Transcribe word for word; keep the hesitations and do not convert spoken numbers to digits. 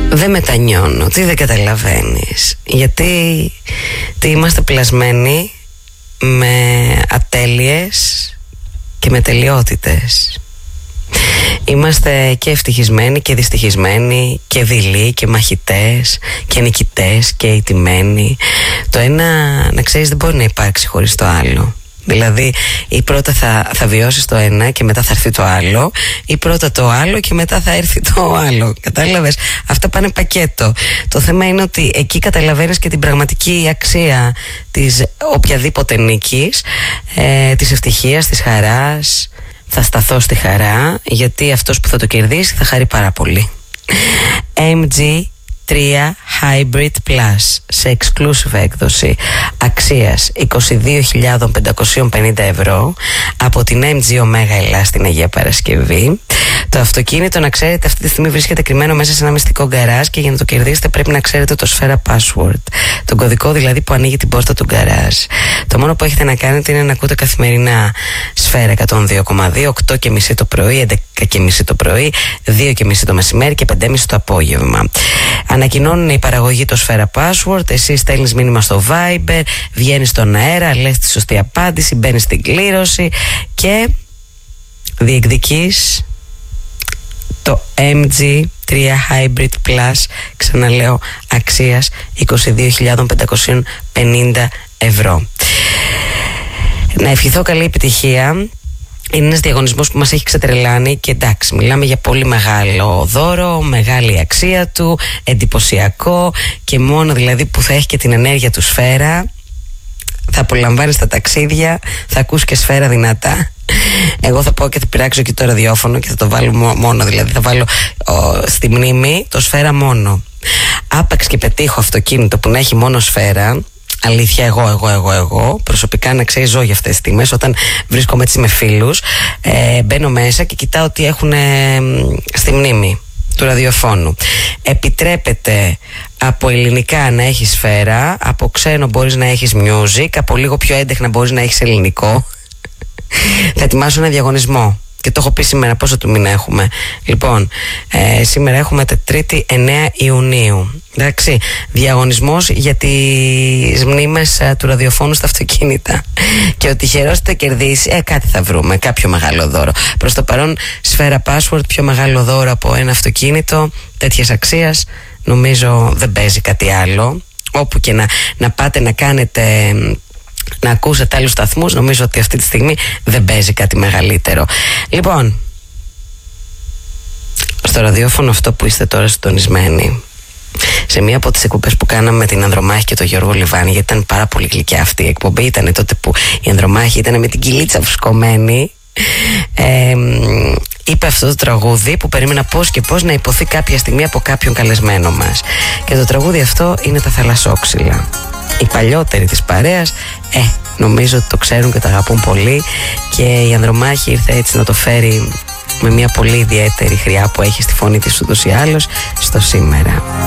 Δεν μετανιώνω, τι δεν καταλαβαίνεις? Γιατί τι είμαστε πλασμένοι με ατέλειες και με τελειότητες. Είμαστε και ευτυχισμένοι και δυστυχισμένοι και δειλοί και μαχητές και νικητές και ηττημένοι. Το ένα, να ξέρεις, δεν μπορεί να υπάρξει χωρίς το άλλο. Δηλαδή ή πρώτα θα, θα βιώσεις το ένα και μετά θα έρθει το άλλο, ή πρώτα το άλλο και μετά θα έρθει το άλλο. Κατάλαβες? Αυτά πάνε πακέτο. Το θέμα είναι ότι εκεί καταλαβαίνεις και την πραγματική αξία της οποιαδήποτε νίκης, ε, της ευτυχίας, της χαράς. Θα σταθώ στη χαρά, γιατί αυτός που θα το κερδίσει θα χαρεί πάρα πολύ. εμ τζι τρία Hybrid Plus σε exclusive έκδοση αξίας είκοσι δύο χιλιάδες πεντακόσια πενήντα ευρώ από την εμ τζι Omega Ελλάς στην Αγία Παρασκευή. Το αυτοκίνητο, να ξέρετε, αυτή τη στιγμή βρίσκεται κρυμμένο μέσα σε ένα μυστικό γκαράζ και για να το κερδίσετε πρέπει να ξέρετε το Σφαίρα Password, τον κωδικό δηλαδή που ανοίγει την πόρτα του γκαράζ. Το μόνο που έχετε να κάνετε είναι να ακούτε καθημερινά Σφαίρα εκατόν δύο κόμμα δύο, οκτώ και μισή το πρωί, έντεκα και μισή το πρωί, δύο και μισή το μεσημέρι και πέντε και μισή το απόγευμα. Ανακοινώνουν η παραγωγή το Σφαίρα Password, εσύ στέλνεις μήνυμα στο Viber, βγαίνεις στον αέρα, λες τη σωστή απάντηση, μπαίνεις στην κλήρωση και διεκδικείς το εμ τζι τρία Hybrid Plus, ξαναλέω, αξίας είκοσι δύο χιλιάδες πεντακόσια πενήντα ευρώ. Να ευχηθώ καλή επιτυχία. Είναι ένας διαγωνισμός που μας έχει ξετρελάνει και εντάξει, μιλάμε για πολύ μεγάλο δώρο, μεγάλη αξία του, εντυπωσιακό, και μόνο δηλαδή που θα έχει και την ενέργεια του Σφαίρα. Θα απολαμβάνεις τα ταξίδια, θα ακούς και Σφαίρα δυνατά. Εγώ θα πω και θα πειράξω και το ραδιόφωνο και θα το βάλω μόνο, δηλαδή θα βάλω ο, στη μνήμη το Σφαίρα μόνο. Άπαξ και πετύχω αυτοκίνητο που να έχει μόνο Σφαίρα, αλήθεια, εγώ, εγώ, εγώ, εγώ προσωπικά, να ξέρεις, ζω για αυτές τις στιγμές. Όταν βρίσκομαι έτσι με φίλους, ε, μπαίνω μέσα και κοιτάω τι έχουν ε, στη μνήμη του ραδιοφώνου. Επιτρέπεται από ελληνικά να έχεις Σφαίρα, από ξένο μπορείς να έχεις music, από λίγο πιο έντεχνα μπορείς να έχεις ελληνικό. Θα ετοιμάσω ένα διαγωνισμό και το έχω πει σήμερα πόσο του μήνα έχουμε. Λοιπόν, ε, σήμερα έχουμε Τετρίτη εννέα Ιουνίου. Εντάξει, διαγωνισμός για τις μνήμες ε, του ραδιοφώνου στα αυτοκίνητα. Και ο τυχερός θα κερδίσει, ε, κάτι θα βρούμε, κάποιο μεγάλο δώρο. Προς το παρόν, Σφαίρα Password, πιο μεγάλο δώρο από ένα αυτοκίνητο τέτοιας αξίας, νομίζω δεν παίζει κάτι άλλο. Όπου και να, να πάτε να κάνετε, να ακούσετε άλλους σταθμούς, νομίζω ότι αυτή τη στιγμή δεν παίζει κάτι μεγαλύτερο. Λοιπόν, στο ραδιόφωνο αυτό που είστε τώρα συντονισμένοι, σε μία από τις εκπομπές που κάναμε με την Ανδρομάχη και τον Γιώργο Λιβάνη, γιατί ήταν πάρα πολύ γλυκιά αυτή η εκπομπή, ήταν τότε που η Ανδρομάχη ήταν με την κυλίτσα φουσκωμένη, ε, είπε αυτό το τραγούδι που περίμενα πώς και πώς να υποθεί κάποια στιγμή από κάποιον καλεσμένο μας. Και το τραγούδι αυτό είναι τα Θαλασσόξυλα. Οι παλιότεροι της παρέας, ε, νομίζω ότι το ξέρουν και το αγαπούν πολύ, και η Ανδρομάχη ήρθε έτσι να το φέρει με μια πολύ ιδιαίτερη χρειά που έχει στη φωνή της ούτως ή άλλως στο σήμερα.